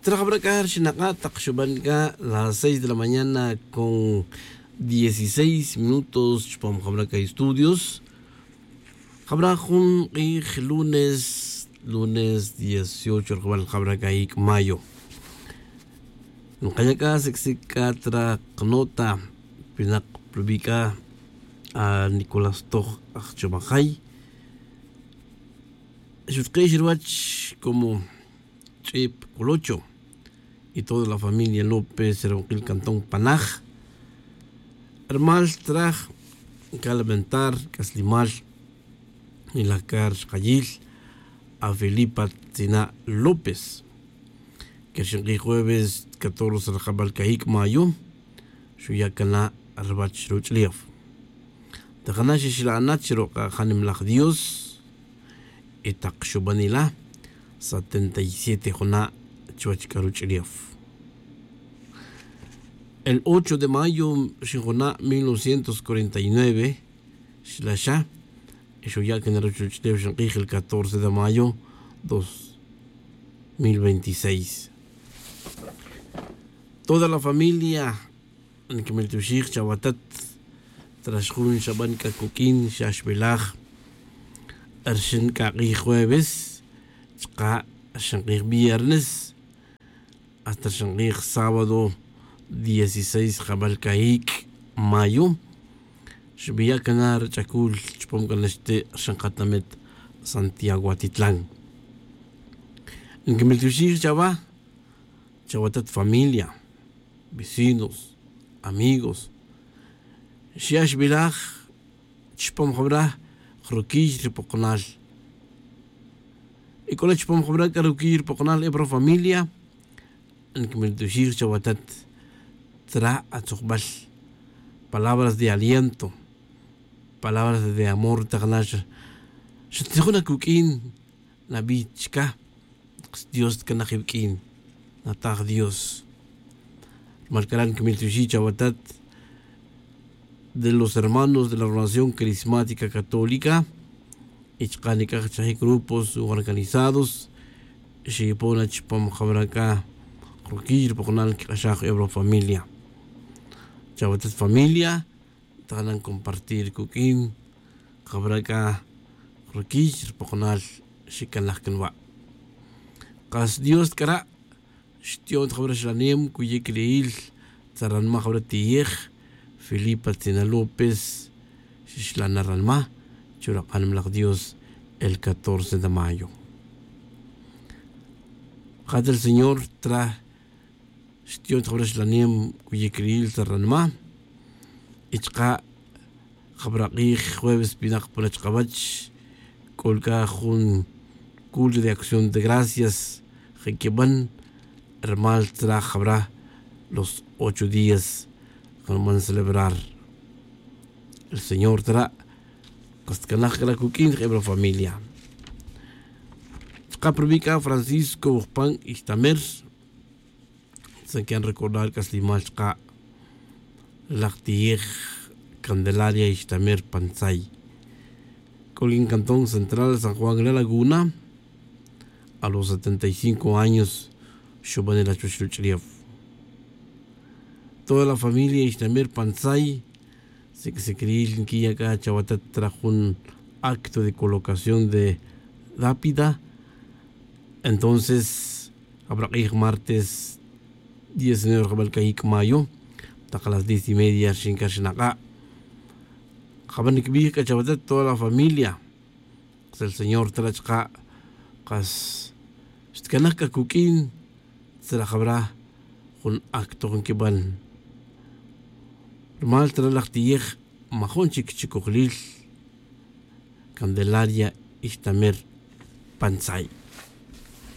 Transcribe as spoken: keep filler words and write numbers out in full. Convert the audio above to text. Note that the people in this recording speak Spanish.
Trabajar Shinaka, Takshubanka, las seis de la mañana con dieciséis minutos, Chupam Jabraca Estudios. Jabrajun y lunes, lunes dieciocho, Jabraca y mayo. Nkayaka Sexicatra Knota, Pinak Publica a Nicolás Toj Achomajay. Shufkei como Chip Colocho y toda la familia López, el Cantón Panaj, Hermal Traj, Calaventar, Caslimal, y la Car Cayil, a Felipa Tina López, que el jueves catorce de Jabalcaíc Mayo, Shuyakana Arbach Ruchliaf. De Hanashi Shilanachiro, Hanim Lach Dios, y Takshubanila, setenta y siete Jona Chuachcaruchriaf. El ocho de mayo, Shijona mil novecientos cuarenta y nueve, Shlasha, Shoyakenaruchriaf, el catorce de mayo, dos mil veintiséis. Toda la familia, en que Meltushir, Chabatat, Trashun, Shaban Kakukin, Shashbelach, Arshen Kaki jueves, Chka Shangir viernes, hasta Shangir sábado dieciséis Jabalcaíc mayo, Shubia Canar Chacul, Chupom Caneste, Shankatamet, Santiago Atitlán. En que Meltushir Chava, Chabatat familia, vecinos, amigos, Shiash Bilach, Chupom Jabra, Ruquij Ripoconal. Y con el Chupom Jabra, Ruquij Ripoconal, Ebro familia, en que Meltushir Chabatat, Tra Atzokbal, palabras de aliento, palabras de amor, Taganash, Shatijuna Kukin, Nabi Chika, Dios Kanajibkin, Natag Dios. Marcarán que Meltushir Chabatat, de los hermanos de la Organización Carismática Católica, y grupos organizados, Shipona Chipam Jabraca, Rukir, Poconal, Kashaj, Ebro Familia. Chabatat Familia, Tanan compartir Kukin, Jabraca, Rukir, Poconal, Shikanlakenwa. Kas Dios Kara, Shtion Jabrashanem, Kuyekleil, Taran Mahabratiyeh, Felipa Tina López, Shishlana Ralma, Churapanem Lach Dios, el catorce de mayo. Jad el Señor tra Shtion Jabrashlanem, Kuyekril Taranma, Ichka Jabraqij, jueves Pinak Polachkabach, Kolka Jun, Culto de Acción de Gracias, Jekeban, Hermal tra Jabra, los ocho días. Como van a celebrar el Señor Tra Castcanaj la Cuquín Ebro familia. Caprovica Francisco Pan Istamer se quieren recordar Caslimachka Lactier Candelaria Istamer Panzay. Colín Cantón Central San Juan de la Laguna a los setenta y cinco años Shobanela Chuchruchriaf. Toda la familia Ishtamer Panzay se que se cree que acá Chabatat trajo un acto de colocación de lápida. Entonces habrá que ir martes diecinueve de Jabalcaíc mayo, hasta las diez y media Shinkashinaka. Jabanikbi que Chabatat toda la familia, es el señor Trachka, Kas Stkanaka Kukin, se la habrá un acto con que van. Mal tralactiyeh majón chiquichicoglil Candelaria Ishtamer Panzay.